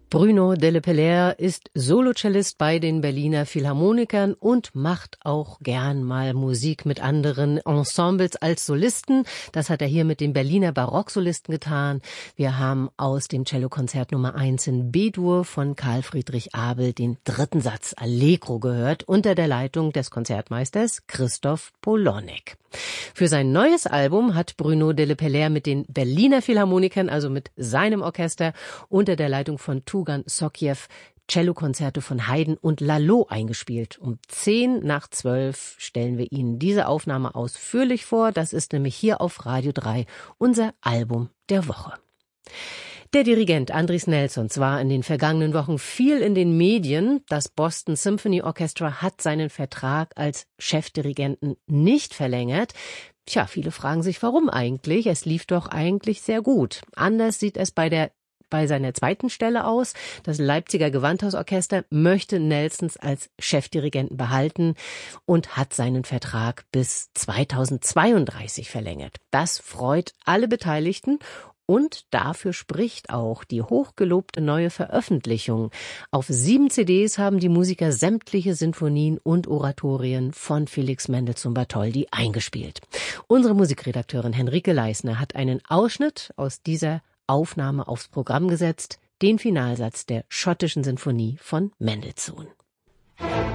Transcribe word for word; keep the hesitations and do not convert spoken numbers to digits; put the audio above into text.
Bruno Delepelaere ist Solocellist bei den Berliner Philharmonikern und macht auch gern mal Musik mit anderen Ensembles als Solisten. Das hat er hier mit den Berliner Barocksolisten getan. Wir haben aus dem Cellokonzert Nummer eins in B-Dur von Karl Friedrich Abel den dritten Satz Allegro gehört, unter der Leitung des Konzertmeisters Christoph Polonek. Für sein neues Album hat Bruno Delepelaere mit den Berliner Philharmonikern, also mit seinem Orchester, unter der Leitung von Tugan Sokiew, Cellokonzerte von Haydn und Lalo eingespielt. Um zehn nach zwölf stellen wir Ihnen diese Aufnahme ausführlich vor. Das ist nämlich hier auf Radio drei unser Album der Woche. Der Dirigent Andris Nelsons war in den vergangenen Wochen viel in den Medien. Das Boston Symphony Orchestra hat seinen Vertrag als Chefdirigenten nicht verlängert. Tja, viele fragen sich, warum eigentlich? Es lief doch eigentlich sehr gut. Anders sieht es bei der bei seiner zweiten Stelle aus. Das Leipziger Gewandhausorchester möchte Nelsons als Chefdirigenten behalten und hat seinen Vertrag bis zweitausendzweiunddreißig verlängert. Das freut alle Beteiligten. Und dafür spricht auch die hochgelobte neue Veröffentlichung. Auf sieben C Ds haben die Musiker sämtliche Sinfonien und Oratorien von Felix Mendelssohn Bartholdy eingespielt. Unsere Musikredakteurin Henrike Leisner hat einen Ausschnitt aus dieser Aufnahme aufs Programm gesetzt, den Finalsatz der schottischen Sinfonie von Mendelssohn.